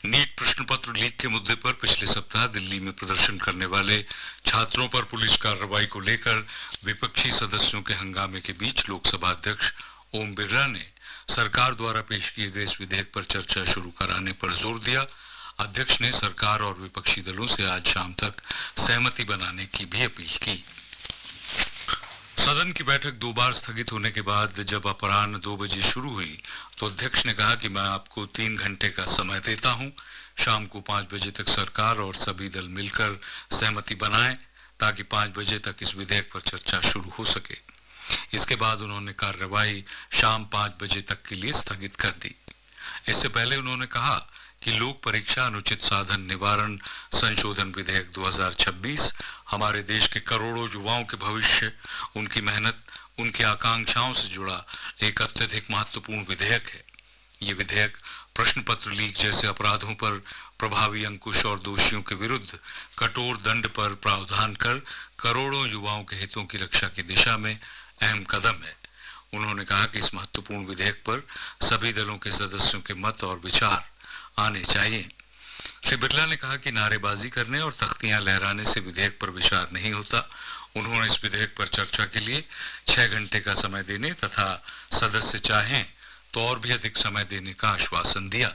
NEET प्रश्न पत्र leak के मुद्दे पर पिछले सप्ताह दिल्ली में प्रदर्शन करने वाले छात्रों पर पुलिस कार्रवाई को लेकर विपक्षी सदस्यों के हंगामे के बीच लोकसभा अध्यक्ष ओम बिरला ने सरकार द्वारा पेश किए गए इस विधेयक पर चर्चा शुरू कराने पर जोर दिया। अध्यक्ष ने सरकार और विपक्षी दलों से आज शाम तक सहमति बनाने की भी अपील की। सदन की बैठक 2 बार स्थगित होने के बाद जब अपराह्न 2 बजे शुरू हुई तो अध्यक्ष ने कहा कि मैं आपको 3 घंटे का समय देता हूं। शाम को 5 बजे तक सरकार और सभी दल मिलकर सहमति बनाएं ताकि 5 बजे तक इस विधेयक पर चर्चा शुरू हो सके। इसके बाद उन्होंने कार्यवाही शाम 5 बजे तक के लिए स्थगित कर दी। इससे पहले उन्होंने कहा कि लोक परीक्षा अनुचित साधन निवारण संशोधन विधेयक 2026 हमारे देश के करोड़ों युवाओं के भविष्य, उनकी मेहनत, उनकी आकांक्षाओं से जुड़ा एक अत्यधिक महत्वपूर्ण विधेयक है। ये विधेयक प्रश्न पत्र लीक जैसे अपराधों पर प्रभावी अंकुश और दोषियों के विरुद्ध कठोर दंड पर प्रावधान कर करोड़ों युवाओं के हितों की रक्षा की दिशा में अहम कदम है। उन्होंने कहा कि इस महत्वपूर्ण विधेयक पर सभी दलों के सदस्यों के मत और विचार आने चाहिए। श्री बिरला ने कहा कि नारेबाजी करने और तख्तियां लहराने से विधेयक पर विचार नहीं होता। उन्होंने इस विधेयक पर चर्चा के लिए 6 घंटे का समय देने तथा सदस्य चाहें तो और भी अधिक समय देने का आश्वासन दिया।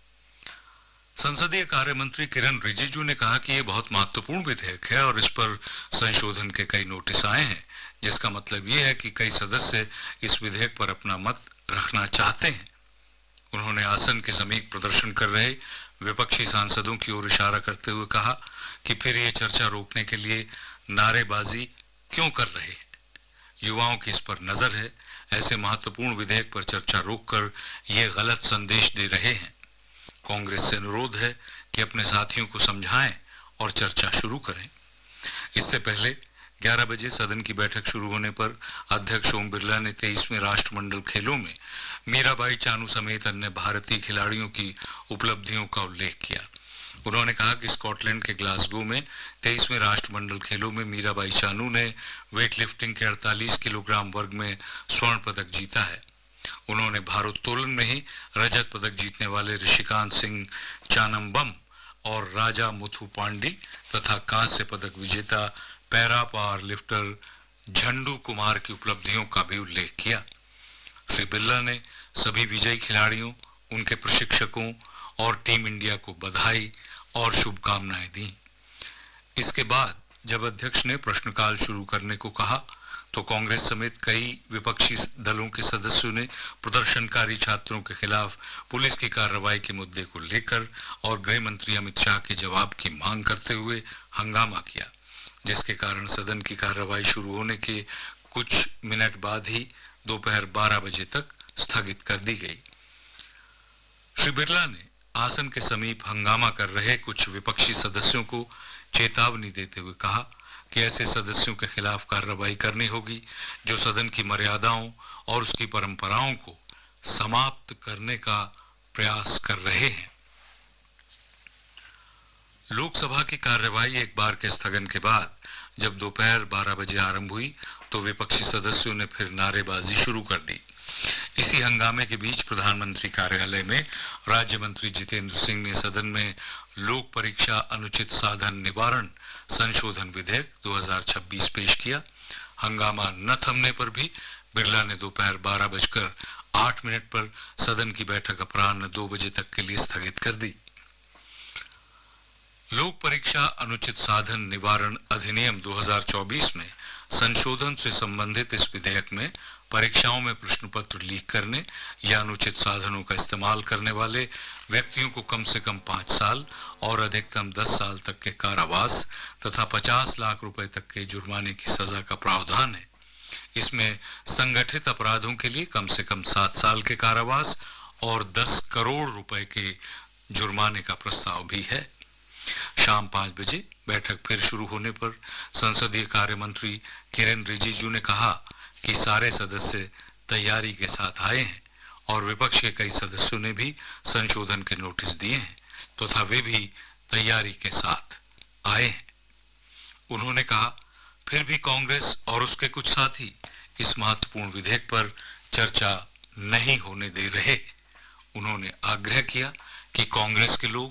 संसदीय कार्य मंत्री किरेन रिजिजू ने कहा कि यह बहुत महत्वपूर्ण विधेयक है और इस पर संशोधन के कई नोटिस आए हैं, जिसका मतलब यह है कि कई सदस्य इस विधेयक पर अपना मत रखना चाहते हैं। उन्होंने आसन के समीप प्रदर्शन कर रहे विपक्षी सांसदों की ओर इशारा करते हुए कहा कि फिर ये चर्चा रोकने के लिए नारेबाजी क्यों कर रहे हैं। युवाओं की इस पर नजर है। ऐसे महत्वपूर्ण विधेयक पर चर्चा रोककर ये गलत संदेश दे रहे हैं। कांग्रेस से अनुरोध है कि अपने साथियों को समझाएं और चर्चा शुरू करें। इससे पहले 11 बजे सदन की बैठक शुरू होने पर अध्यक्ष ओम बिरला ने 23वें राष्ट्रमंडल खेलों में मीराबाई चानू समेत अन्य भारतीय खिलाड़ियों की उपलब्धियों का उल्लेख किया। उन्होंने कहा कि स्कॉटलैंड के ग्लासगो में 23वें राष्ट्रमंडल खेलों में मीराबाई चानू ने वेट लिफ्टिंग के 48 किलोग्राम वर्ग में स्वर्ण पदक जीता है। उन्होंने भारोत्तोलन में ही रजत पदक जीतने वाले ऋषिकांत सिंह चानम्बम और राजा मुथु पांडी तथा कांस्य पदक विजेता पैरा पावर लिफ्टर झंडू कुमार की उपलब्धियों का भी उल्लेख किया। श्री बिरला ने सभी विजयी खिलाड़ियों, उनके प्रशिक्षकों और टीम इंडिया को बधाई और शुभकामनाएं दी। इसके बाद जब अध्यक्ष ने प्रश्नकाल शुरू करने को कहा तो कांग्रेस समेत कई विपक्षी दलों के सदस्यों ने प्रदर्शनकारी छात्रों के खिलाफ पुलिस की कार्रवाई के मुद्दे को लेकर और गृह मंत्री अमित शाह के जवाब की मांग करते हुए हंगामा किया, जिसके कारण सदन की कार्रवाई शुरू होने के कुछ मिनट बाद ही दोपहर 12 बजे तक स्थगित कर दी गई। श्री बिरला ने आसन के समीप हंगामा कर रहे कुछ विपक्षी सदस्यों को चेतावनी देते हुए कहा कि ऐसे सदस्यों के खिलाफ कार्रवाई करनी होगी जो सदन की मर्यादाओं और उसकी परंपराओं को समाप्त करने का प्रयास कर रहे हैं। लोकसभा की कार्यवाही एक बार के स्थगन के बाद जब दोपहर 12 बजे आरंभ हुई तो विपक्षी सदस्यों ने फिर नारेबाजी शुरू कर दी। इसी हंगामे के बीच प्रधानमंत्री कार्यालय में राज्य मंत्री जितेंद्र सिंह ने सदन में लोक परीक्षा अनुचित साधन निवारण संशोधन विधेयक 2026 पेश किया। हंगामा न थमने पर भी बिरला ने दोपहर 12:08 पर सदन की बैठक अपराह्न 2 बजे तक के लिए स्थगित कर दी। लोक परीक्षा अनुचित साधन निवारण अधिनियम 2024 में संशोधन से संबंधित इस विधेयक में परीक्षाओं में प्रश्न पत्र लीक करने या अनुचित साधनों का इस्तेमाल करने वाले व्यक्तियों को कम से कम 5 साल और अधिकतम 10 साल तक के कारावास तथा 50 लाख रुपए तक के जुर्माने की सजा का प्रावधान है। इसमें संगठित अपराधों के लिए कम से कम 7 साल के कारावास और 10 करोड़ रुपए के जुर्माने का प्रस्ताव भी है। शाम 5 बजे बैठक फिर शुरू होने पर संसदीय कार्य मंत्री किरेन रिजिजू ने कहा कि सारे सदस्य तैयारी के साथ आए हैं और विपक्ष के कई सदस्यों ने भी संशोधन के नोटिस दिए हैं तथा वे भी तैयारी के साथ आए हैं। उन्होंने कहा फिर भी कांग्रेस और उसके कुछ साथी इस महत्वपूर्ण विधेयक पर चर्चा नहीं होने दे रहे। उन्होंने आग्रह किया कि कांग्रेस के लोग